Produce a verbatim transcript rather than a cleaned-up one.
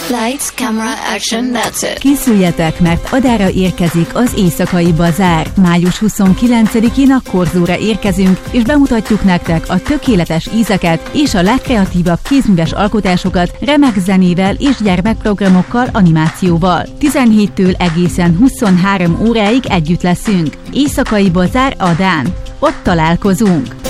Lights, camera, action, that's it. Készüljetek, mert Adára érkezik az Éjszakai Bazár. május huszonkilencedikén a Korzóra érkezünk, és bemutatjuk nektek a tökéletes ízeket és a legkreatívabb kézműves alkotásokat remek zenével és gyermekprogramokkal, animációval. tizenhéttől egészen huszonhárom óráig együtt leszünk. Éjszakai Bazár Adán. Ott találkozunk!